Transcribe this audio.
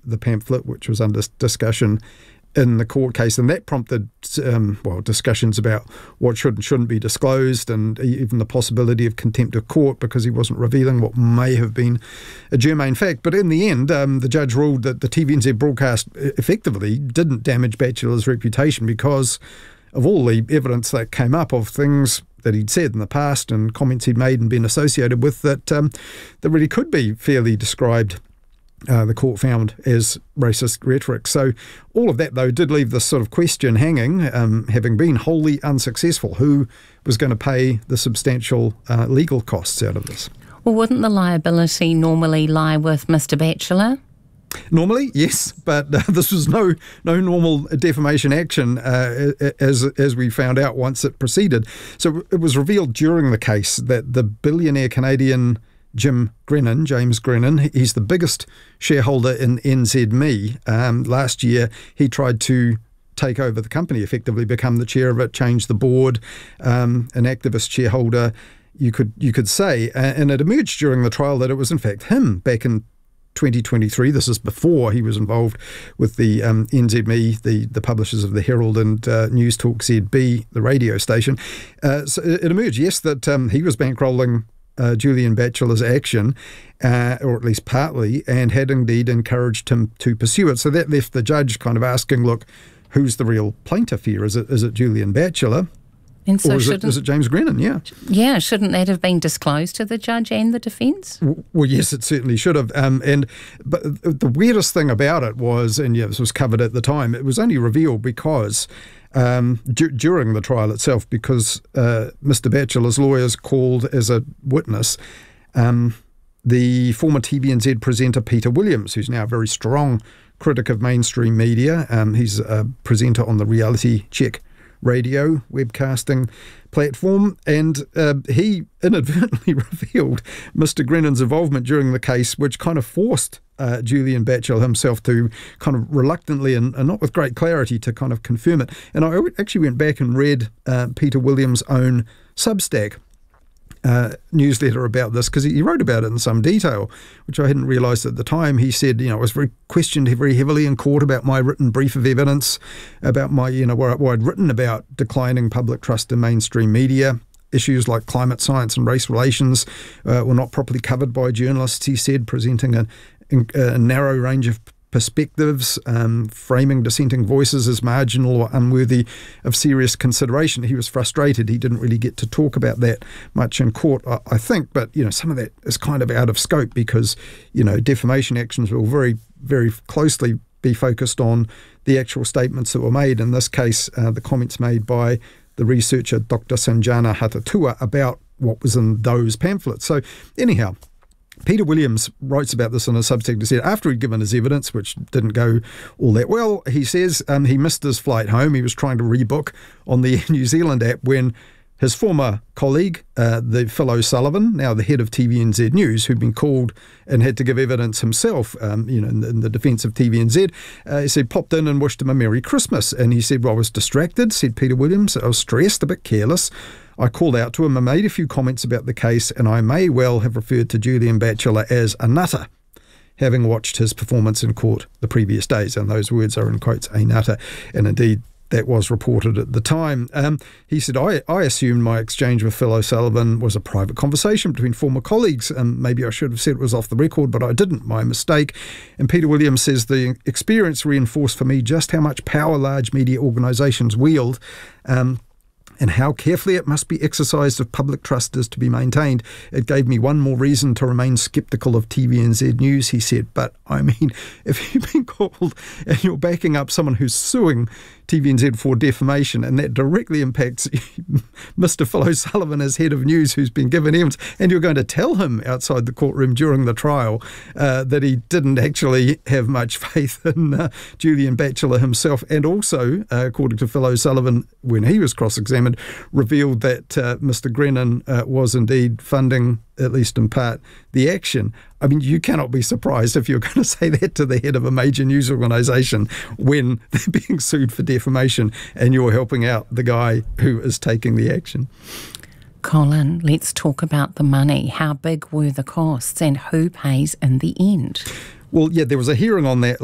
the pamphlet, which was under discussion in the court case, and that prompted discussions about what should and shouldn't be disclosed, and even the possibility of contempt of court because he wasn't revealing what may have been a germane fact. But in the end, the judge ruled that the TVNZ broadcast effectively didn't damage Batchelor's reputation because of all the evidence that came up of things that he'd said in the past and comments he'd made and been associated with that really could be fairly described, the court found, as racist rhetoric. So all of that, though, did leave this sort of question hanging, having been wholly unsuccessful. Who was going to pay the substantial legal costs out of this? Well, wouldn't the liability normally lie with Mr. Batchelor? Normally, yes, but this was no normal defamation action, as we found out once it proceeded. So it was revealed during the case that the billionaire Canadian James Grennan, he's the biggest shareholder in NZME. Last year, he tried to take over the company, effectively become the chair of it, change the board, an activist shareholder, you could say. And it emerged during the trial that it was in fact him back in 2023. This is before he was involved with the NZME, the publishers of the Herald and News Talk ZB, the radio station. So it emerged, yes, that he was bankrolling Julian Batchelor's action, or at least partly, and had indeed encouraged him to pursue it. So that left the judge kind of asking, look, who's the real plaintiff here? Is it Julian Batchelor? And so or is it James Grennan? Yeah. Yeah, shouldn't that have been disclosed to the judge and the defence? Well, yes, it certainly should have. But the weirdest thing about it was, and this was covered at the time, it was only revealed because during the trial itself, because Mr. Batchelor's lawyers called as a witness the former TVNZ presenter Peter Williams, who's now a very strong critic of mainstream media. He's a presenter on the Reality Check radio webcasting platform, and he inadvertently revealed Mr. Grennan's involvement during the case, which kind of forced Julian Batchelor himself to kind of reluctantly and not with great clarity to kind of confirm it. And I actually went back and read Peter Williams' own Substack newsletter about this, because he wrote about it in some detail, which I hadn't realised at the time. He said, I was questioned very heavily in court about my written brief of evidence, about my, what I'd written about declining public trust in mainstream media. Issues like climate science and race relations were not properly covered by journalists, he said, presenting a narrow range of perspectives, framing dissenting voices as marginal or unworthy of serious consideration. He was frustrated. He didn't really get to talk about that much in court, I think. But, some of that is kind of out of scope because, defamation actions will very, very closely be focused on the actual statements that were made. In this case, the comments made by the researcher Dr. Sanjana Hatatua about what was in those pamphlets. So anyhow, Peter Williams writes about this in a Substack. He said after he'd given his evidence, which didn't go all that well, he says he missed his flight home. He was trying to rebook on the New Zealand app when his former colleague, the Phil O'Sullivan, now the head of TVNZ News, who'd been called and had to give evidence himself, in the defence of TVNZ, he said, popped in and wished him a Merry Christmas. And he said, well, I was distracted, said Peter Williams. I was stressed, a bit careless. I called out to him and made a few comments about the case, and I may well have referred to Julian Batchelor as a nutter, having watched his performance in court the previous days. And those words are in quotes, a nutter. And indeed, that was reported at the time. He said, I assumed my exchange with Phil O'Sullivan was a private conversation between former colleagues. Maybe I should have said it was off the record, but I didn't. My mistake. And Peter Williams says the experience reinforced for me just how much power large media organisations wield, and how carefully it must be exercised if public trust is to be maintained. It gave me one more reason to remain sceptical of TVNZ News, he said. But, I mean, if you've been called and you're backing up someone who's suing TVNZ for defamation, and that directly impacts Mr. Phil O'Sullivan as head of news who's been given evidence, and you're going to tell him outside the courtroom during the trial that he didn't actually have much faith in Julian Batchelor himself, and also, according to Phil O'Sullivan, when he was cross-examined, revealed that Mr. Grennan was indeed funding, at least in part, the action. I mean, you cannot be surprised if you're going to say that to the head of a major news organisation when they're being sued for defamation and you're helping out the guy who is taking the action. Colin, let's talk about the money. How big were the costs and who pays in the end? Well, yeah, there was a hearing on that